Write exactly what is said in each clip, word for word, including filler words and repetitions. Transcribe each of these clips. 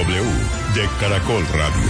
W de Caracol Radio.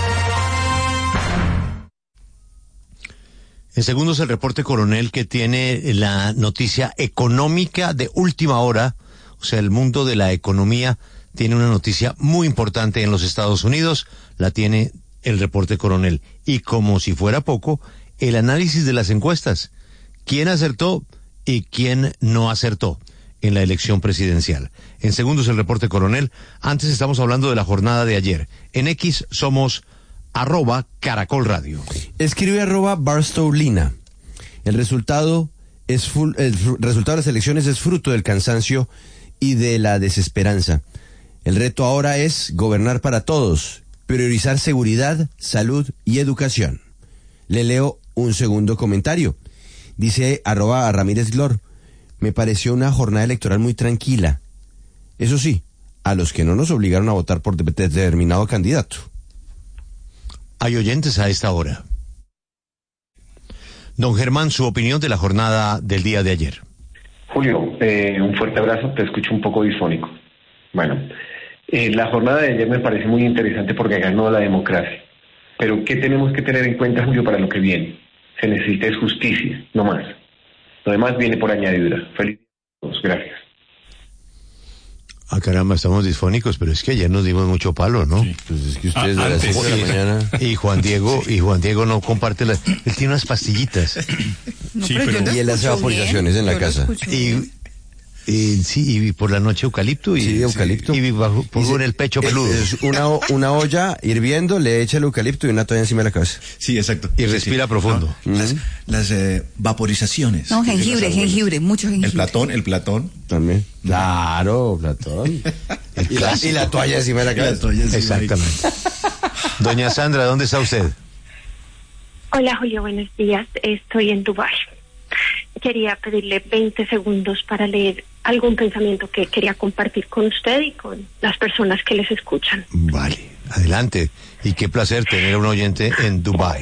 En segundos el reporte coronel que tiene la noticia económica de última hora, o sea, el mundo de la economía tiene una noticia muy importante en los Estados Unidos, la tiene el reporte coronel. Y como si fuera poco, el análisis de las encuestas. ¿Quién acertó y quién no acertó en la elección presidencial? En segundos el reporte coronel. Antes estamos hablando de la jornada de ayer. En X somos arroba Caracol Radio. Escribe arroba Barstow Lina. El resultado es full, el resultado de las elecciones es fruto del cansancio y de la desesperanza. El reto ahora es gobernar para todos, priorizar seguridad, salud y educación. Le leo un segundo comentario. Dice arroba a Ramírez Glor. Me pareció una jornada electoral muy tranquila. Eso sí, a los que no nos obligaron a votar por determinado candidato. Hay oyentes a esta hora. Don Germán, su opinión de la jornada del día de ayer. Julio, eh, un fuerte abrazo, te escucho un poco disfónico. Bueno, eh, la jornada de ayer me parece muy interesante porque ganó la democracia. Pero ¿qué tenemos que tener en cuenta, Julio, para lo que viene? Se necesita es justicia, no más. Lo demás viene por añadidura. Feliz día a todos, gracias. Ah, caramba, estamos disfónicos, pero es que ayer nos dimos mucho palo, ¿no? Sí, pues es que ustedes ah, de las seis de la mañana. Y Juan Diego, y Juan Diego no comparte las, él tiene unas pastillitas. No, sí, pero, pero y él hace vaporizaciones en la casa. Y, y sí, y por la noche eucalipto y sí, eucalipto. Y bajo, pongo en el pecho peludo. Es una una olla hirviendo, le echa el eucalipto y una toalla encima de la cabeza. Sí, exacto. Y respira sí, profundo. No, uh-huh. Las, las eh, vaporizaciones. No, jengibre, jengibre, mucho jengibre. El Platón, el Platón. También. Claro, Platón. y, la, y la toalla encima de la cabeza. Toalla encima. Exactamente. Doña Sandra, ¿dónde está usted? Hola, Julio, buenos días. Estoy en Dubái. Quería pedirle veinte segundos para leer algún pensamiento que quería compartir con usted y con las personas que les escuchan. Vale, adelante. Y qué placer tener un oyente en Dubái.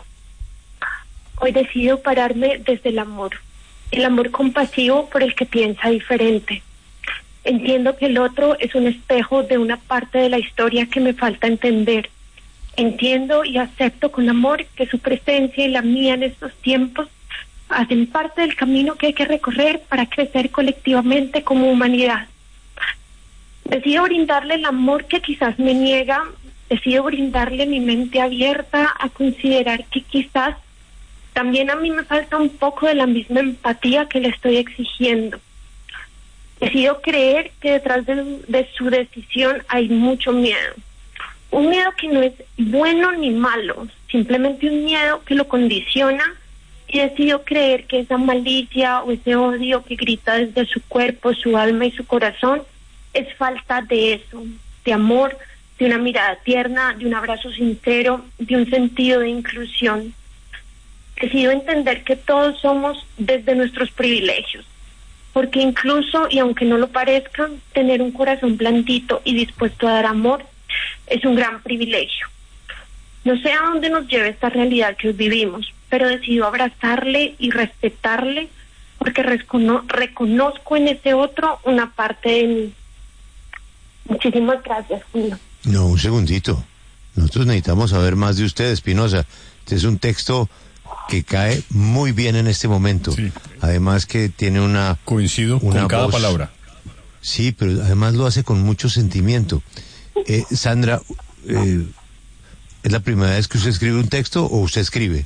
Hoy decido pararme desde el amor, el amor compasivo por el que piensa diferente. Entiendo que el otro es un espejo de una parte de la historia que me falta entender. Entiendo y acepto con amor que su presencia y la mía en estos tiempos hacen parte del camino que hay que recorrer para crecer colectivamente como humanidad. Decido brindarle el amor que quizás me niega, decido brindarle mi mente abierta a considerar que quizás también a mí me falta un poco de la misma empatía que le estoy exigiendo. Decido creer que detrás de, de su decisión hay mucho miedo. Un miedo que no es bueno ni malo, simplemente un miedo que lo condiciona. Y decido creer que esa malicia o ese odio que grita desde su cuerpo, su alma y su corazón es falta de eso, de amor, de una mirada tierna, de un abrazo sincero, de un sentido de inclusión. Decido entender que todos somos desde nuestros privilegios, porque incluso, y aunque no lo parezca, tener un corazón blandito y dispuesto a dar amor es un gran privilegio. No sé a dónde nos lleve esta realidad que hoy vivimos, pero decido abrazarle y respetarle porque recono- reconozco en ese otro una parte de mí. Muchísimas gracias, Julio. No, un segundito. Nosotros necesitamos saber más de usted, Espinosa. Este es un texto que cae muy bien en este momento. Sí. Además que tiene una... Coincido una con cada voz, palabra. Sí, pero además lo hace con mucho sentimiento. Eh, Sandra... Eh, ¿Es la primera vez que usted escribe un texto o usted escribe?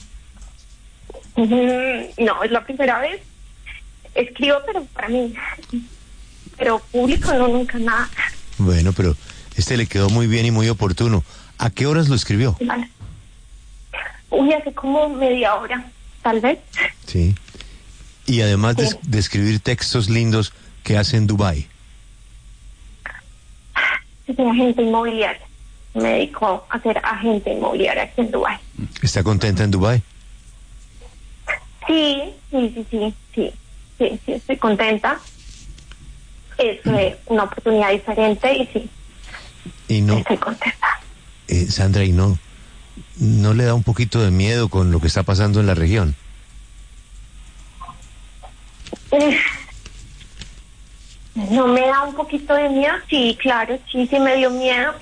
Mm, no, es la primera vez. Escribo, pero para mí. Pero público no, nunca nada. Bueno, pero este le quedó muy bien y muy oportuno. ¿A qué horas lo escribió? Vale. Uy, hace como media hora, tal vez. Sí. Y además sí. de, de escribir textos lindos, ¿qué hace en Dubái? Soy agente inmobiliario. Me dedico a ser agente inmobiliario aquí en Dubái. ¿Está contenta en Dubái? Sí, sí, sí, sí, sí, sí, sí, estoy contenta. Es eh, una oportunidad diferente y sí, y no, estoy contenta. Eh, Sandra, ¿y no, no le da un poquito de miedo con lo que está pasando en la región? Eh, no me da un poquito de miedo, sí, claro, sí, sí me dio miedo,